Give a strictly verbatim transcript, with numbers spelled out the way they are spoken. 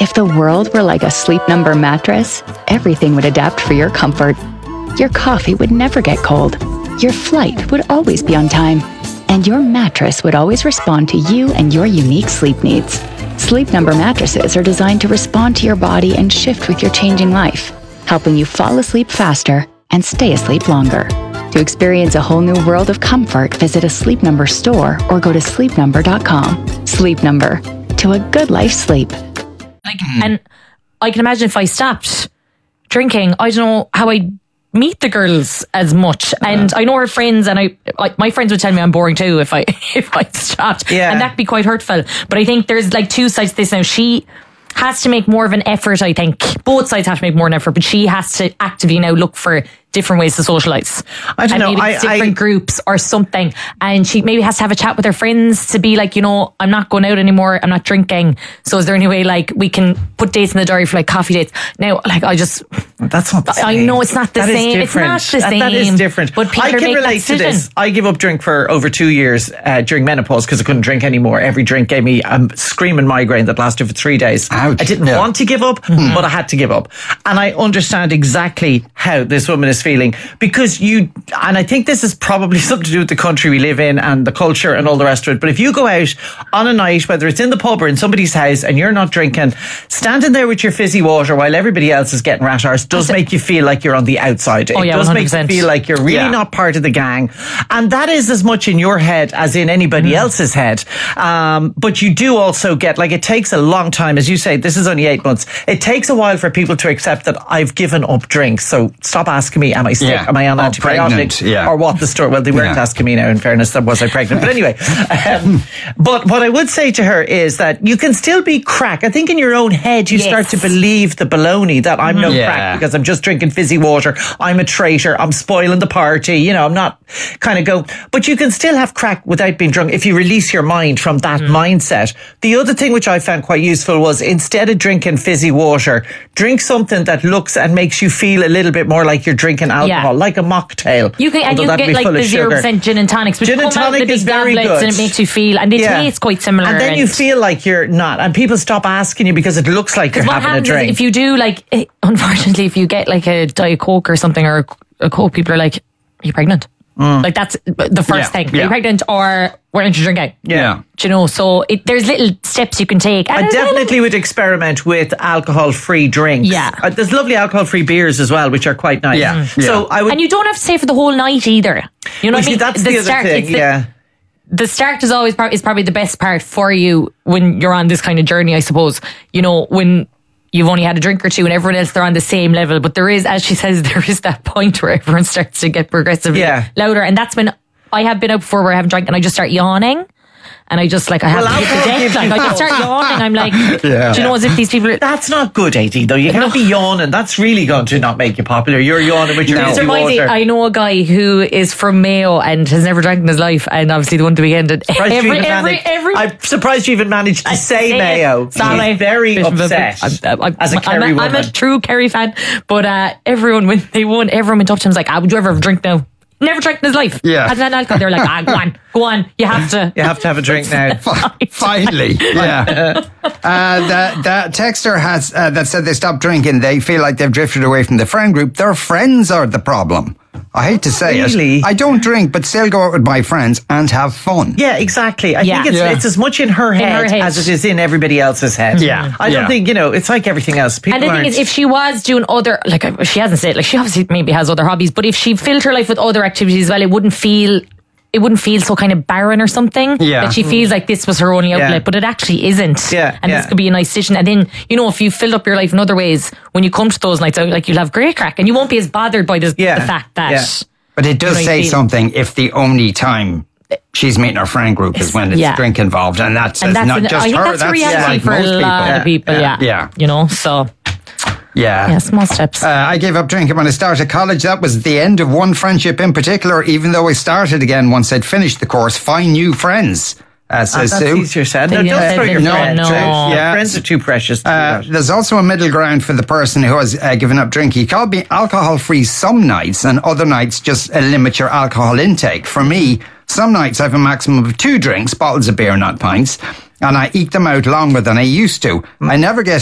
If the world were like a Sleep Number mattress, everything would adapt for your comfort. Your coffee would never get cold. Your flight would always be on time. And your mattress would always respond to you and your unique sleep needs. Sleep Number mattresses are designed to respond to your body and shift with your changing life, helping you fall asleep faster and stay asleep longer. To experience a whole new world of comfort, visit a Sleep Number store or go to sleep number dot com. Sleep Number. To a good life sleep. Like, and I can imagine if I stopped drinking, I don't know how I'd meet the girls as much. And I know her friends, and I like my friends would tell me I'm boring too if I if I stopped. Yeah. And that'd be quite hurtful. But I think there's like two sides to this now. She has to make more of an effort, I think. Both sides have to make more of an effort, but she has to actively now look for different ways to socialise. I don't and know. maybe I, it's different I, groups or something. And she maybe has to have a chat with her friends to be like, you know, I'm not going out anymore. I'm not drinking. So is there any way like we can put dates in the diary for like coffee dates? Now, like I just... That's not the same. I know it's not the that same. It's not the that, same. That is different. But people I can make relate that to this. I gave up drink for over two years uh, during menopause because I couldn't drink anymore. Every drink gave me a screaming migraine that lasted for three days. Ouch. I didn't Yeah. want to give up, mm-hmm. but I had to give up. And I understand exactly how this woman is feeling because you, and I think this is probably something to do with the country we live in and the culture and all the rest of it. But if you go out on a night, whether it's in the pub or in somebody's house and you're not drinking, standing there with your fizzy water while everybody else is getting rat arse does make you feel like you're on the outside. Oh, it yeah, does one hundred percent. make you feel like you're really Yeah. not part of the gang. And that is as much in your head as in anybody mm. else's head. Um, but you do also get, like, it takes a long time. As you say, this is only eight months. It takes a while for people to accept that I've given up drinks. So stop asking me, am I sick? Yeah. Am I on Or antibiotics? pregnant, yeah. Or what the story? Well, they weren't Yeah. asking me now, in fairness, that was I pregnant. But anyway, um, but what I would say to her is that you can still be crack. I think in your own head, you Yes. start to believe the baloney that I'm no Yeah. crack because I'm just drinking fizzy water. I'm a traitor. I'm spoiling the party. You know, I'm not kind of go. But you can still have crack without being drunk if you release your mind from that mm. mindset. The other thing which I found quite useful was instead of drinking fizzy water, drink something that looks and makes you feel a little bit more like you're drinking alcohol, Yeah. like a mocktail. You can, and although you that'd can be get like full the of zero sugar. percent gin and tonics, which Gin and come out in tonic the is big very goblets good. and it makes you feel, and they Yeah. taste quite similar. And then you feel like you're not, and people stop asking you because it looks like you're what having a happens is drink. if you do like, eh, unfortunately, if you get like a Diet Coke or something or a Coke, people are like, "Are you pregnant?" Mm. Like that's the first Yeah. thing. Are Yeah. you pregnant or why aren't you drinking? Yeah. Do you know? So it, there's little steps you can take. And I there's definitely little- would experiment with alcohol-free drinks. Yeah. Uh, there's lovely alcohol-free beers as well, which are quite nice. Yeah. Mm. So Yeah. I would. and you don't have to stay for the whole night either. You know Well, what I see, mean? that's the, other start, thing. it's the- Yeah. The start is always pro- is probably the best part for you when you're on this kind of journey, I suppose. You know, when you've only had a drink or two and everyone else, they're on the same level. But there is, as she says, there is that point where everyone starts to get progressively Yeah. louder. And that's when I have been out before where I haven't drank and I just start yawning. And I just like, I have Well, to hit the alcohol deck. gives Like, you I just pulse. start yawning. I'm like, Yeah. do you know, as if these people are... That's not good, A D, though. You can't be yawning. That's really going to not make you popular. You're yawning with your This fizzy reminds me, water. I know a guy who is from Mayo and has never drank in his life, and obviously the one at the weekend. And Surprised you every, even every, managed- every, I'm surprised you even managed to say say it. Mayo. Sorry. He's very Bit of a- upset I'm, I'm, as a I'm Kerry a, woman. I'm a true Kerry fan, but uh, everyone, when they won, everyone went up to him and was like, ah, would you ever have a drink now? Never drank in his life. Yeah. Hasn't had alcohol. They're like, ah, go on, go on, you have to. You have to have a drink now. Finally, yeah. uh, the, the texter has uh, that said they stopped drinking. They feel like they've drifted away from the friend group. Their friends are the problem. I hate to say Really? it. I don't drink, but still go out with my friends and have fun. Yeah, exactly. I Yeah. think it's Yeah. it's as much in her, head her head. as it is in everybody else's head. Yeah. I don't Yeah. think, you know, it's like everything else. People And the thing aren't- is, if she was doing other, like uh, she hasn't said, like she obviously maybe has other hobbies, but if she filled her life with other activities as well, it wouldn't feel, it wouldn't feel so kind of barren or something. Yeah. That she feels like this was her only outlet, Yeah. but it actually isn't. Yeah, And yeah. this could be a nice decision. And then, you know, if you filled up your life in other ways, when you come to those nights out, like you'll have great crack and you won't be as bothered by this, Yeah. the fact that. Yeah. But it does You know, you say feel- something if the only time she's meeting her friend group is when it's yeah. drink involved, and that says And that's, not an, just I think her. that's a that's reality like for most a lot people. of people. Yeah. Yeah. You know, so Yeah. yeah, small steps. Uh, I gave up drinking when I started college. That was the end of one friendship in particular, even though I started again once I'd finished the course. Find new friends, uh, Ah, says that's Sue. easier said. No, They don't didn't throw say your no, friends no. out. Yeah. Friends are too precious to do Uh, that. there's also a middle ground for the person who has uh, given up drinking. You can be alcohol free some nights, and other nights just uh, limit your alcohol intake. For me, some nights I have a maximum of two drinks, bottles of beer, not pints, and I eke them out longer than I used to. I never get